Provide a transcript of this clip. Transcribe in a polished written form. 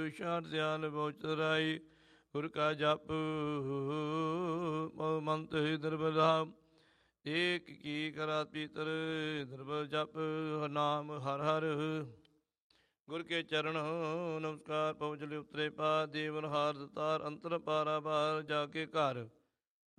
ਸ਼ਾਂਤ ਸਿਆਲ ਬੋਚਰਾਈ ਗੁਰ ਕਾ ਜਪ ਮੰਤ ਦਰਬਲਾ ਏਕ ਕੀ ਕਰਾ ਪੀਤਰ ਦਰਬਲ ਜਪ ਨਾਮ ਹਰ ਹਰ ਗੁਰ ਕੇ ਚਰਨ ਨਮਸਕਾਰ ਪਹੁੰਚ ਲਿ ਉਤਰੇ ਪਾ ਦੇਵਨ ਹਾਰ ਦਤਾਰ ਅੰਤਰ ਪਾਰਾ ਬਾਰ ਜਾ ਕੇ ਘਰ